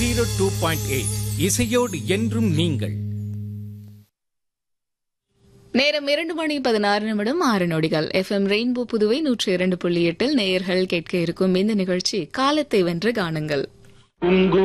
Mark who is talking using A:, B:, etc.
A: 102.8 இசையோடு என்றும் நீங்கள்.
B: நேரம் 2:16 6 நொடிகள். FM ரெயின்போ புதுவை 102.8 நேயர்கள் கேட்க இருக்கும் இந்த நிகழ்ச்சி காலத்தை வென்ற காணுங்கள்.